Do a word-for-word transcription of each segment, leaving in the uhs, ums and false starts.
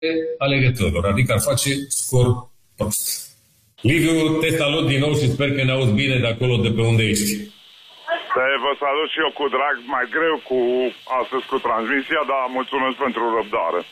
alegătorilor, adică ar face scor prost. Liviu, te salut din nou și sper că ne auzi bine de acolo de pe unde ești. Vă salut și eu cu drag, mai greu cu astăzi cu transmisia, dar mulțumesc pentru răbdare.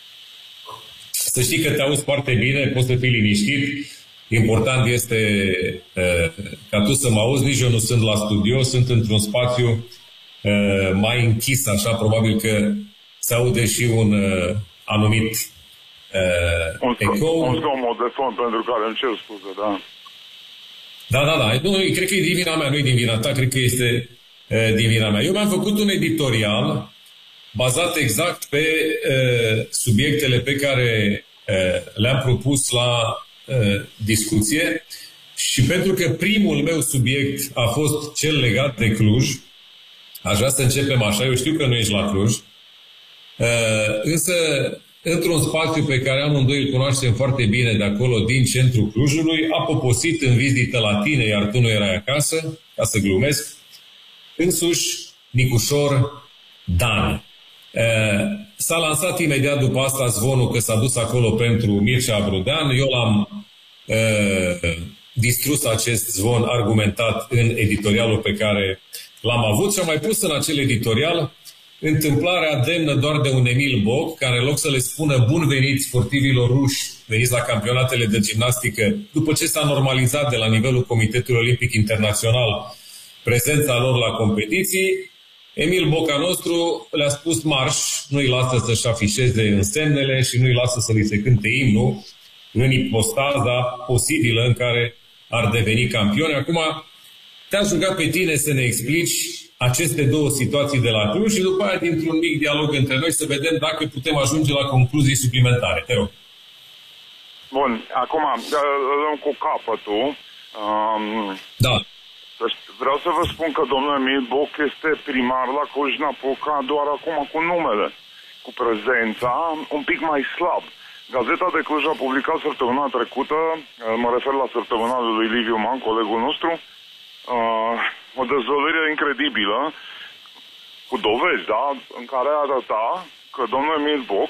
Să știi că te auzi foarte bine, poți să fii liniștit. Important este uh, ca tu să mă auzi, nici eu nu sunt la studio, sunt într-un spațiu uh, mai închis, așa, probabil că se aude și un uh, anumit uh, un ecou. Un zgomot de fond pentru care îmi cer scuze, da. Da, da, da. Nu, cred că e din vina mea, nu e din vina ta, cred că este uh, din vina mea. Eu mi-am făcut un editorial bazat exact pe uh, subiectele pe care uh, le-am propus la uh, discuție și pentru că primul meu subiect a fost cel legat de Cluj, aș vrea să începem așa, eu știu că nu ești la Cluj, uh, însă într-un spațiu pe care amândoi îl cunoaștem foarte bine de acolo, din centrul Clujului, a poposit în vizită la tine, iar tu nu erai acasă, ca să glumesc, însuși Nicușor Dan. S-a lansat imediat după asta zvonul că s-a dus acolo pentru Mircea Abrudean. Eu l-am uh, distrus acest zvon argumentat în editorialul pe care l-am avut și am mai pus în acel editorial întâmplarea demnă doar de un Emil Boc, care în loc să le spună bun venit sportivilor ruși veniți la campionatele de gimnastică, după ce s-a normalizat de la nivelul Comitetului Olimpic Internațional prezența lor la competiții, Emil Boca nostru le-a spus marș, nu-i lasă să-și afișeze însemnele și nu-i lasă să li se cânte imnul în ipostaza posibilă în care ar deveni campioni. Acum, te-aș ruga pe tine să ne explici aceste două situații de la Cluj și după aia, dintr-un mic dialog între noi, să vedem dacă putem ajunge la concluzii suplimentare. Te rog. Bun, acum luăm cu capătul. Um... Da. Vreau să vă spun că domnul Emil Boc este primar la Cluj-Napoca doar acum cu numele, cu prezența un pic mai slab. Gazeta de Cluj a publicat săptămâna trecută, mă refer la săptămânalul lui Liviu Man, colegul nostru, o dezvăluire incredibilă, cu dovezi, da, în care arăta că domnul Emil Boc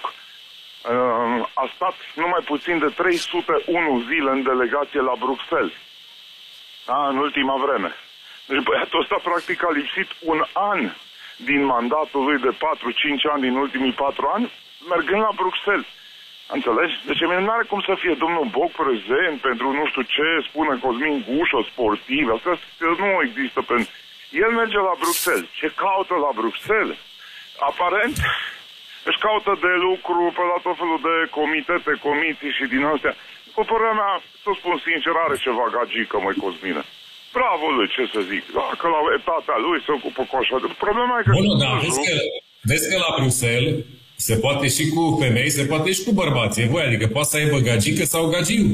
a stat numai puțin de trei sute unu zile în delegație la Bruxelles. Da, în ultima vreme. Deci băiatul ăsta practic a lipsit un an din mandatul lui de patru-cinci ani, din ultimii patru ani, mergând la Bruxelles. Înțelegi? Deci nu are cum să fie domnul Boc prezent pentru nu știu ce spune Cosmin Gușă, sportiv. Asta nu există. Pentru... El merge la Bruxelles. Ce caută la Bruxelles? Aparent își caută de lucru pe la tot felul de comitete, comisii și din astea. Cu părerea mea, să spun sincer, are ceva gagică, măi, Cosmine. Bravo lui, ce să zic. Dacă la etatea lui se ocupă cu așa de... Problema e că... Bună, da, vezi că, vezi că la Bruxelles se poate și cu femei, se poate și cu bărbați. E voi, adică poate să aibă gagică sau gagiu.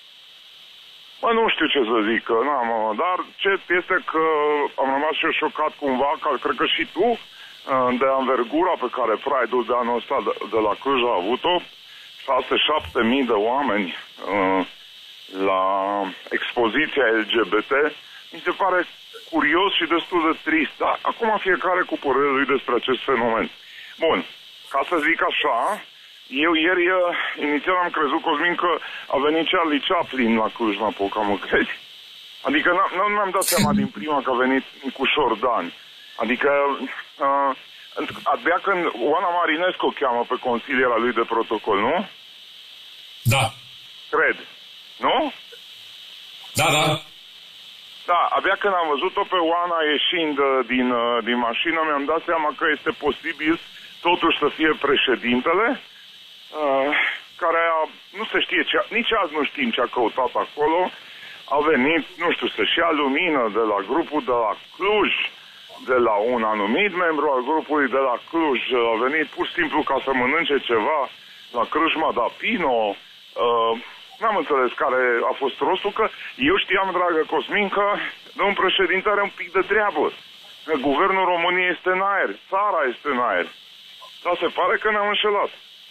Bă, nu știu ce să zic, că n-am, dar ce este că am rămas și eu șocat cumva, că cred că și tu, de anvergura pe care Pride-ul de anul ăsta de, de la Cluj a avut-o, șase șapte mii de oameni uh, la expoziția L G B T, mi se pare curios și destul de trist. Dar acum fiecare cu părerea lui despre acest fenomen. Bun, ca să zic așa, eu ieri, inițial am crezut, Cosmin, că a venit Charlie Chaplin la Cluj-Napoca, mă crezi? Adică nu mi-am dat seama din prima că a venit Nicușor Dan. Adică... Uh, abia când Oana Marinescu o cheamă pe consiliera lui de protocol, nu? Da. Cred. Nu? Da, da. Da, abia când am văzut-o pe Oana ieșind din, din mașină, mi-am dat seama că este posibil totuși să fie președintele, uh, care a, nu se știe ce, nici azi nu știm ce a căutat acolo, a venit, nu știu, să-și ia lumină de la grupul de la Cluj, de la un anumit membru al grupului de la Cluj, a venit pur și simplu ca să mănânce ceva la Crâșma Dapino. Uh, n-am înțeles care a fost rostul, că eu știam, dragă Cosmin, că domnul președinte are un pic de treabă. Că guvernul României este în aer, țara este în aer. Dar se pare că ne-am înșelat.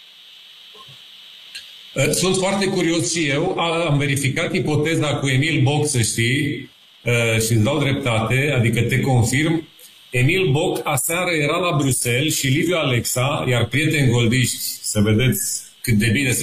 Sunt foarte curios și eu. Am verificat ipoteza cu Emil Boc, să știi, și îți dau dreptate, adică te confirm. Emil Boc aseară era la Bruxelles și Liviu Alexa, iar prieteni goldiști, să vedeți cât de bine